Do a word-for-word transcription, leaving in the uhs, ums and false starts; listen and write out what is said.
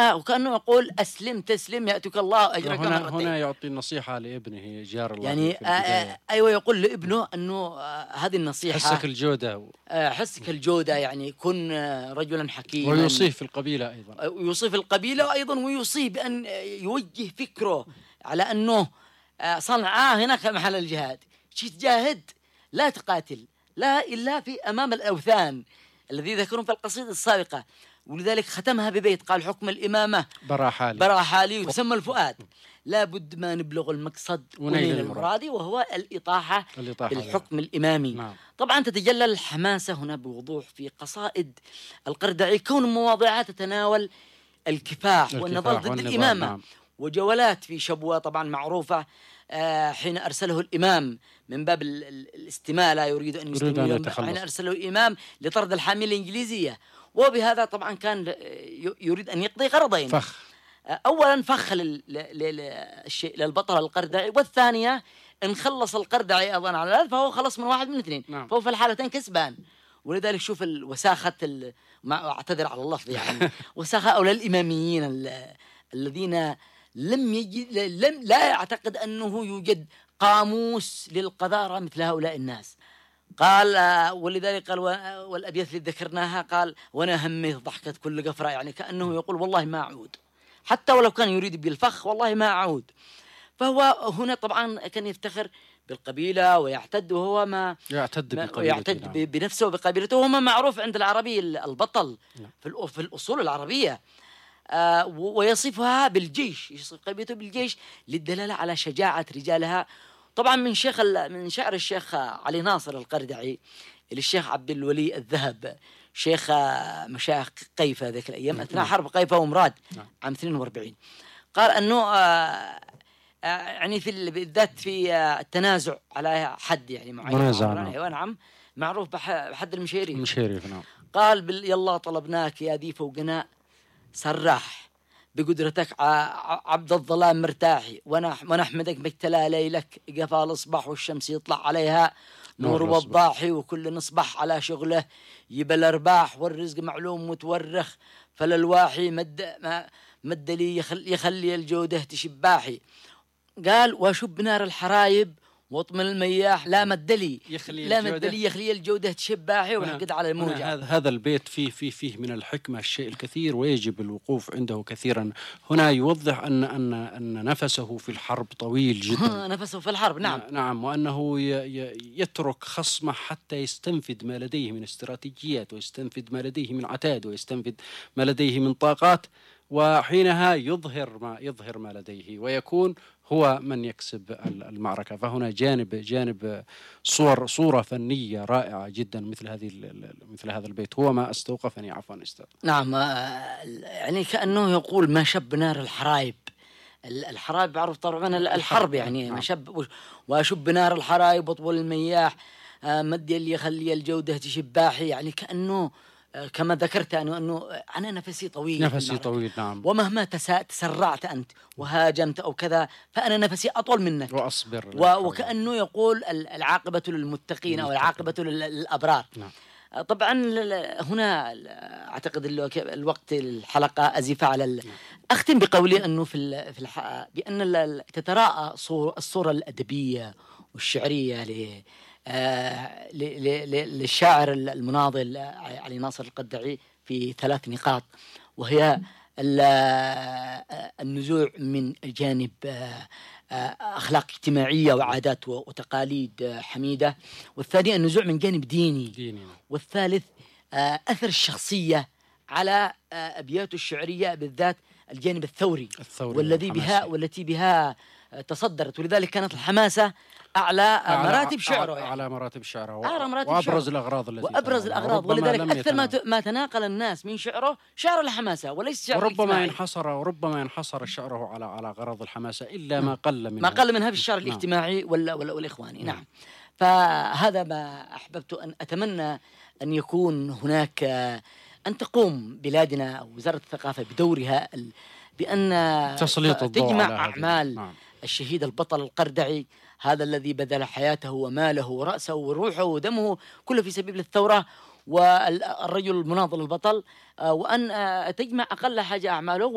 لا وكأنه يقول أسلم تسلم يأتك الله أجرك هنا مرتين. هنا يعطي النصيحة لابنه جار الله يعني في البداية. أيوة يقول لابنه أنه آه هذه النصيحة حسك الجودة آه حسك الجودة، يعني كن آه رجلا حكيما، ويوصيه في القبيلة أيضا، ويوصيه في القبيلة أيضا، ويوصيه بأن يوجه فكره على أنه آه صنعاء هناك محل الجهاد، شي تجاهد لا تقاتل لا إلا في أمام الأوثان الذي ذكرهم في القصيدة السابقة. ولذلك ختمها ببيت قال حكم الإمامة برا حالي برا حالي وسمى الفؤاد، لا بد ما نبلغ المقصد ونيل المراد، وهو الإطاحة, الإطاحة بالحكم ده. الإمامي. نعم. طبعا تتجلى الحماسة هنا بوضوح في قصائد القردعي، كون مواضيعها تتناول الكفاح والنضال ضد الإمامة. نعم. وجولات في شبوة طبعا معروفة آه حين أرسله الإمام من باب الاستماء، لا يريد أن يستمي، حين أرسله الإمام لطرد الحامية الإنجليزية، وبهذا طبعا كان يريد أن يقضي غرضين، فخ. أولا فخ للبطل القردعي، والثانية إن خلص القردعي أيضا على ذلك فهو خلص من واحد من اثنين. نعم. فهو في الحالتين كسبان. ولذلك شوف الوساخة، ما أعتذر على اللفظ يعني وساخة أولى الإماميين الذين لم يجد لم لا يعتقد أنه يوجد قاموس للقذارة مثل هؤلاء الناس. قال ولذلك قال والأبيات اللي ذكرناها قال وانا همي ضحكت كل قفرة، يعني كأنه يقول والله ما أعود، حتى ولو كان يريد بالفخ والله ما أعود. فهو هنا طبعا كان يفتخر بالقبيلة ويعتد، وهو ما يعتد ويعتد نعم. بنفسه وبقبيلته، وما معروف عند العربي البطل نعم. في الأصول العربية. آه ويصفها بالجيش، يصف قبيلته بالجيش للدلالة على شجاعة رجالها. طبعا من شيخ من شعر الشيخ علي ناصر القردعي للشيخ عبد الولي الذهب، شيخ مشايخ قيفة ذيك الأيام أثناء حرب قيفة ومراد عام اثنين وأربعين، قال أنه آه يعني في بالذات في التنازع على حد يعني معين، نعم. نعم معروف بحد المشيري المشيري نعم. قال بال يلا طلبناك يا ذي فوقنا سراح بقدرتك عبد الظلام مرتاحي، ونحمدك مكتلا ليلك قفا الأصبح والشمس يطلع عليها نور وضاحي، وكل نصبح على شغله يبل أرباح، والرزق معلوم متورخ فللواحي مد, مد لي يخلي, يخلي الجودة تشباحي. قال وشب نار الحرايب واطمن المياح لا مدلي لا مدلي يخلي الجودة تشباحي ويحقد على الموجة. هذا هذا البيت فيه فيه فيه من الحكمة الشيء الكثير، ويجب الوقوف عنده كثيرا. هنا يوضح أن أن أن نفسه في الحرب طويل جدا. نفسه في الحرب نعم نعم، وأنه يترك خصمه حتى يستنفد ما لديه من استراتيجيات، ويستنفد ما لديه من عتاد، ويستنفد ما لديه من طاقات، وحينها يظهر ما يظهر ما لديه ويكون هو من يكسب المعركة. فهنا جانب جانب صور صورة فنية رائعة جدا مثل هذه مثل هذا البيت، هو ما استوقفني عفوا استاذ. نعم يعني كأنه يقول ما شب نار الحرايب، الحرايب بعرف طبعا الحرب يعني نعم. ما شب وشب نار الحرايب وطول المياح مد اللي يخلي الجودة تشباحي، يعني كأنه كما ذكرت أنه, أنه أنا نفسي طويل نفسي طويل نعم، ومهما تسرعت أنت وهاجمت أو كذا فأنا نفسي أطول منك وأصبر وكأنه يقول العاقبة للمتقين أو العاقبة للأبرار نعم. طبعا هنا أعتقد الوقت الحلقة أزف على ال... أختم بقولي أنه في في الح... بأن تتراءى الصورة الأدبية والشعرية ل آه للشاعر المناضل علي ناصر القردعي في ثلاث نقاط، وهي النزوع من جانب أخلاق اجتماعية وعادات وتقاليد حميدة، والثاني النزوع من جانب ديني, ديني. والثالث أثر الشخصية على أبياته الشعرية بالذات الجانب الثوري, الثوري والذي بها والتي بها تصدرت، ولذلك كانت الحماسة أعلى, أعلى مراتب شعره يعني. أعلى مراتب شعره أعلى مراتب وأبرز شعره. الأغراض التي وأبرز الأغراض، ولذلك أكثر ما ما تناقل الناس من شعره شعر الحماسة وليس شعر وربما الاجتماعي. ينحصر وربما ينحصر شعره على على غرض الحماسة إلا ما قل منها ما قل منها في الشعر الاجتماعي ولا ولا والإخواني. نعم. فهذا ما أحببت أن أتمنى أن يكون هناك أن تقوم بلادنا أو وزارة الثقافة بدورها بأن تسليط الضوء تجمع على أعمال نعم. الشهيد البطل القردعي، هذا الذي بذل حياته وماله ورأسه وروحه ودمه كله في سبيل الثورة والرجل المناضل البطل، وأن تجمع أقل حاجة أعماله.